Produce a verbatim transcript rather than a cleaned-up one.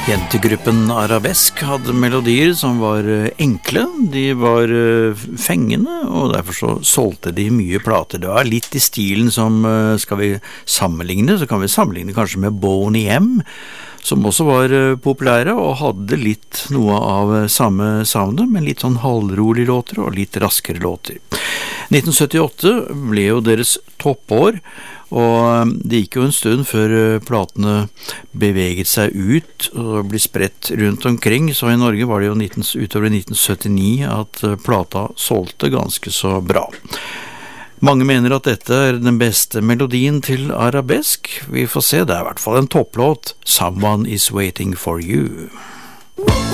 Jentegruppen Arabesk hadde melodier som var enkle, de var fengende, og derfor så solgte de mye plater. Det var litt i stilen som, skal vi sammenligne, så kan vi sammenligne kanskje med Boney M, som også var populære og hadde litt noe av samme soundet, men litt sånn halvrolig låter og litt raskere låter. nitten syttiåtte ble jo deres toppår, og det gikk jo en stund før platene beveget seg ut og ble spredt rundt omkring, så i Norge var det jo nitten, utover nitten syttini at plata solgte ganske så bra. Mange mener at dette er den beste melodien til arabesk. Vi får se, det er i hvert fall en topplåt, Someone is Waiting for You.